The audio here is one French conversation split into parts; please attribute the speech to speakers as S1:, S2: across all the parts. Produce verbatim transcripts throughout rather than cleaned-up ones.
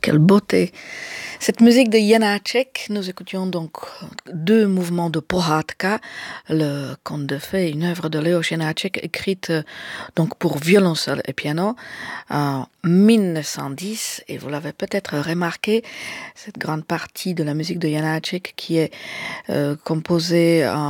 S1: quelle beauté! Cette musique de Janáček, nous écoutions donc deux mouvements de Pohádka, le conte de fées, une œuvre de Leoš Janáček écrite donc pour violoncelle et piano en mille neuf cent dix. Et vous l'avez peut-être remarqué, cette grande partie de la musique de Janáček qui est euh, composée en,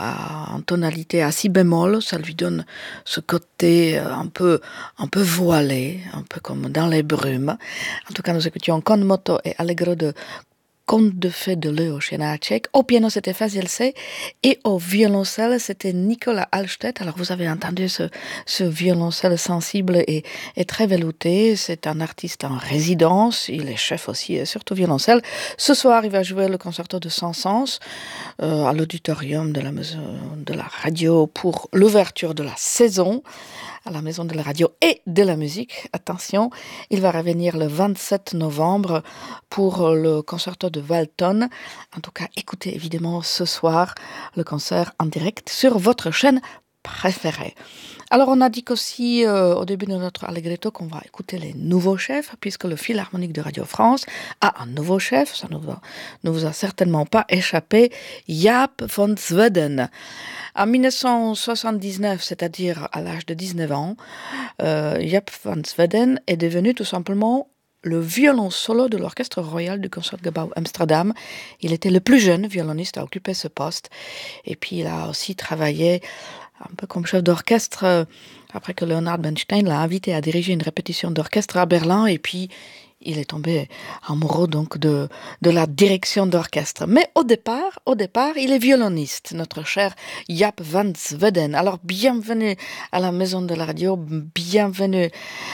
S1: en tonalité à si bémol, ça lui donne ce côté un peu, un peu voilé, un peu comme dans les brumes. En tout cas, nous écoutions Con moto et Allegro de Conte de fées de Leoš Janáček. Au piano, c'était Fasil Say et au violoncelle, c'était Nicolas Alstedt. Alors, vous avez entendu ce, ce violoncelle sensible et, et très velouté. C'est un artiste en résidence. Il est chef aussi, et surtout violoncelle. Ce soir, il va jouer le concerto de Saint-Saëns euh, à l'auditorium de la, maison, de la radio pour l'ouverture de la saison à la Maison de la Radio et de la Musique. Attention, il va revenir le vingt-sept novembre pour le concerto de Walton. En tout cas, écoutez évidemment ce soir le concert en direct sur votre chaîne préférée. Alors, on a dit qu'aussi euh, au début de notre Allegretto qu'on va écouter les nouveaux chefs, puisque le Philharmonique de Radio France a un nouveau chef, ça ne vous a, ne vous a certainement pas échappé, Jaap van Zweden. En mille neuf cent soixante-dix-neuf, c'est-à-dire à l'âge de dix-neuf ans, euh, Jaap van Zweden est devenu tout simplement le violon solo de l'Orchestre Royal du Concertgebouw Amsterdam. Il était le plus jeune violoniste à occuper ce poste. Et puis il a aussi travaillé un peu comme chef d'orchestre après que Leonard Bernstein l'a invité à diriger une répétition d'orchestre à Berlin. Et puis il est tombé amoureux donc de, de la direction d'orchestre. Mais au départ, au départ, il est violoniste, notre cher Jaap van Zweden. Alors, bienvenue à la Maison de la Radio, bienvenue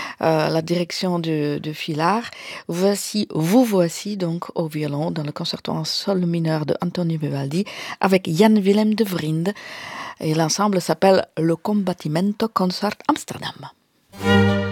S1: à la direction du, du Philhar. Voici, vous voici donc au violon dans le concerto en sol mineur de Antonio Vivaldi avec Jan Willem de Vriend. Et l'ensemble s'appelle le Combattimento Concert Amsterdam.